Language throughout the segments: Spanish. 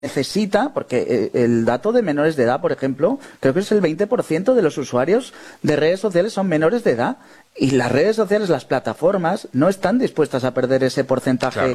necesita, porque el dato de menores de edad, por ejemplo, creo que es el 20% de los usuarios de redes sociales son menores de edad. Y las redes sociales, las plataformas, no están dispuestas a perder ese porcentaje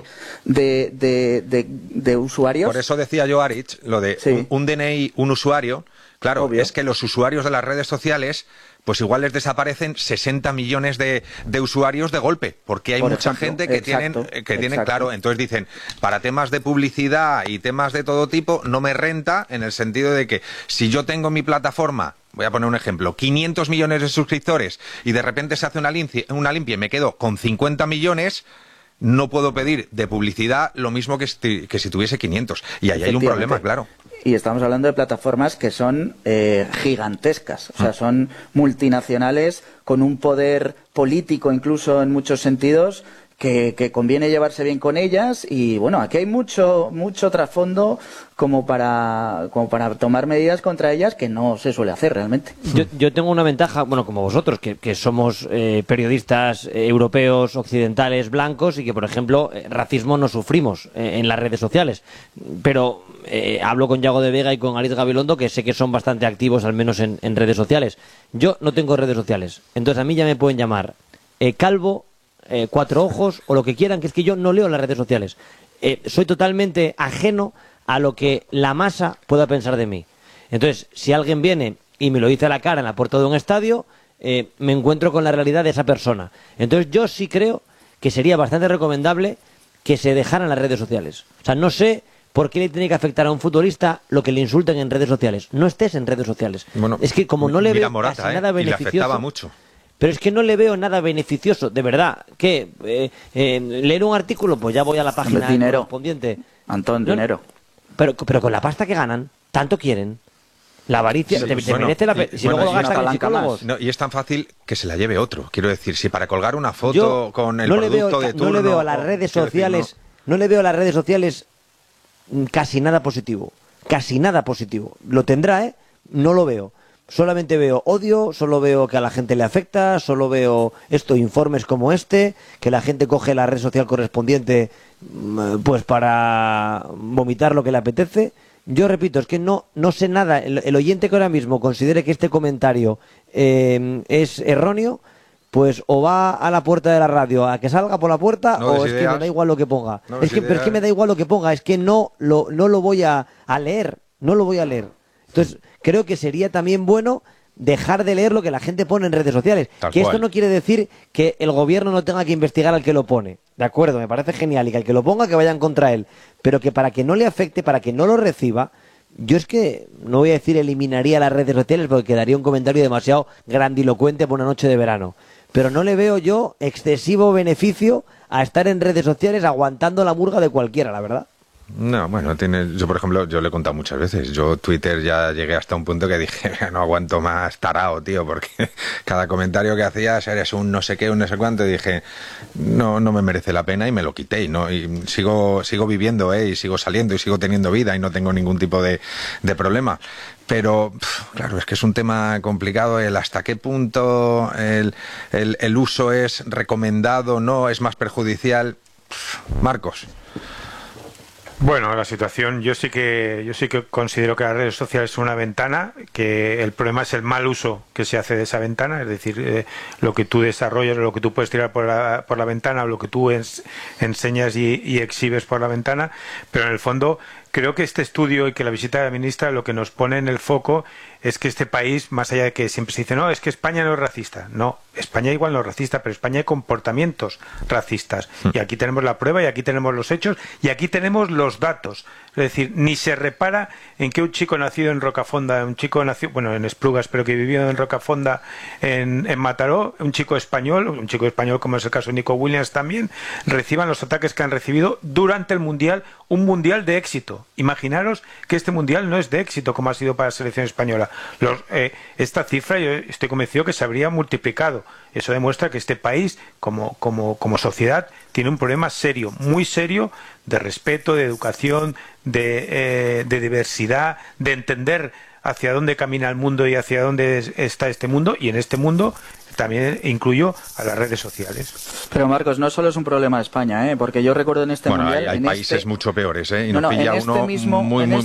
de usuarios. Por eso decía yo, Aritz, lo de un DNI, un usuario. Claro, obvio. Es que los usuarios de las redes sociales, pues igual les desaparecen 60 millones de usuarios de golpe, porque hay mucha gente que tienen, claro, entonces dicen, para temas de publicidad y temas de todo tipo, no me renta, en el sentido de que si yo tengo mi plataforma, voy a poner un ejemplo, 500 millones de suscriptores y de repente se hace una limpia y me quedo con 50 millones, no puedo pedir de publicidad lo mismo que si tuviese 500. Y ahí hay un problema, claro. Y estamos hablando de plataformas que son gigantescas, o sea, son multinacionales con un poder político incluso en muchos sentidos que conviene llevarse bien con ellas y bueno, aquí hay mucho trasfondo como para tomar medidas contra ellas que no se suele hacer realmente. Yo tengo una ventaja, bueno, como vosotros, que somos periodistas europeos, occidentales, blancos y que, por ejemplo, racismo no sufrimos en las redes sociales, pero hablo con Yago de Vega y con Aritz Gabilondo, que sé que son bastante activos, al menos en redes sociales. Yo no tengo redes sociales, entonces a mí ya me pueden llamar calvo, cuatro ojos o lo que quieran, que es que yo no leo las redes sociales. Soy totalmente ajeno a lo que la masa pueda pensar de mí. Entonces, si alguien viene y me lo dice a la cara en la puerta de un estadio, me encuentro con la realidad de esa persona. Entonces, yo sí creo que sería bastante recomendable que se dejaran las redes sociales. O sea, no sé por qué le tiene que afectar a un futbolista lo que le insulten en redes sociales. No estés en redes sociales. Bueno, es que como no le veo Morata, casi nada beneficioso... Y le afectaba mucho. Pero es que no le veo nada beneficioso, de verdad. ¿Qué? ¿Leer un artículo? Pues ya voy a la página correspondiente. Antón, dinero. Pero con la pasta que ganan, tanto quieren. La avaricia, te merece la pena. Si luego lo gastan en psicólogos. No, y es tan fácil que se la lleve otro. Quiero decir, si para colgar una foto con el producto de turno... No le veo a las redes sociales... No le veo a las redes sociales casi nada positivo. Casi nada positivo. Lo tendrá, no lo veo. Solamente veo odio, solo veo que a la gente le afecta, solo veo informes como este, que la gente coge la red social correspondiente pues para vomitar lo que le apetece. Yo repito, es que no sé nada. El oyente que ahora mismo considere que este comentario es erróneo, pues o va a la puerta de la radio a que salga por la puerta, o es que me da igual lo que ponga. Pero es que me da igual lo que ponga, es que no lo voy a leer, no lo voy a leer. Entonces, creo que sería también bueno dejar de leer lo que la gente pone en redes sociales. Esto no quiere decir que el gobierno no tenga que investigar al que lo pone. De acuerdo, me parece genial. Y que al que lo ponga, que vayan contra él. Pero que para que no le afecte, para que no lo reciba, yo es que, no voy a decir eliminaría las redes sociales porque quedaría un comentario demasiado grandilocuente por una noche de verano. Pero no le veo yo excesivo beneficio a estar en redes sociales aguantando la murga de cualquiera, la verdad. No, bueno, yo por ejemplo, yo le he contado muchas veces, yo Twitter ya llegué hasta un punto que dije, no aguanto más tarao, tío, porque cada comentario que hacías eres un no sé qué, un no sé cuánto, y dije, no me merece la pena y me lo quité, y sigo viviendo, y sigo saliendo y sigo teniendo vida y no tengo ningún tipo de problema. Pero, claro, es que es un tema complicado, el hasta qué punto el uso es recomendado, no, es más perjudicial. Marcos. Bueno, la situación, yo sí que considero que las redes sociales son una ventana, que el problema es el mal uso que se hace de esa ventana, es decir, lo que tú desarrollas, lo que tú puedes tirar por la ventana, o lo que tú enseñas y exhibes por la ventana, pero en el fondo creo que este estudio y que la visita de la ministra lo que nos pone en el foco es que este país, más allá de que siempre se dice, no, es que España no es racista. No, España igual no es racista, pero España hay comportamientos racistas. Y aquí tenemos la prueba, y aquí tenemos los hechos, y aquí tenemos los datos. Es decir, ni se repara en que un chico nacido en Rocafonda, en Esplugas, pero que vivió en Rocafonda, en Mataró, un chico español como es el caso de Nico Williams también, reciban los ataques que han recibido durante el Mundial, un Mundial de éxito. Imaginaros que este Mundial no es de éxito como ha sido para la selección española. Esta cifra yo estoy convencido que se habría multiplicado. Eso demuestra que este país, como sociedad, tiene un problema serio, muy serio, de respeto, de educación, de diversidad, de entender hacia dónde camina el mundo y hacia dónde está este mundo. Y en este mundo también incluyo a las redes sociales. Pero Marcos, no solo es un problema de España, porque yo recuerdo en este mundial... Hay países mucho peores, y nos pilla uno muy